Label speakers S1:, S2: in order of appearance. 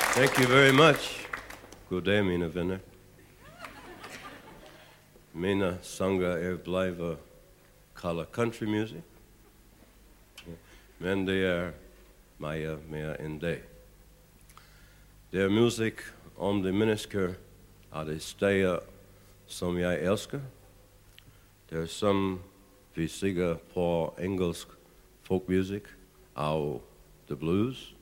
S1: Thank you very much. God dag, mina vänner. Mina sånger blev kallad country music, men det är mer än det. Det är musik om de människor av de städer som jag älskar. Det är som vi säger på engelsk folkmusik, och the blues.